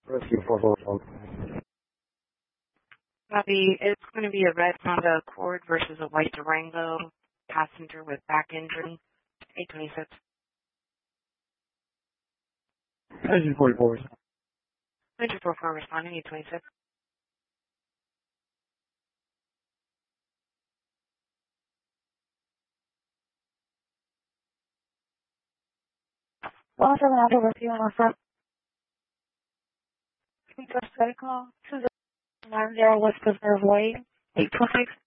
Rescue 444. Copy. It's going to be a red Honda Accord versus a white Durango passenger with back injury. 826. Engine 44. Engine 44 responding. 826. Well, I'm coming out over to you on our front. Can you trust credit call? 2090 West Preserve Way, 826.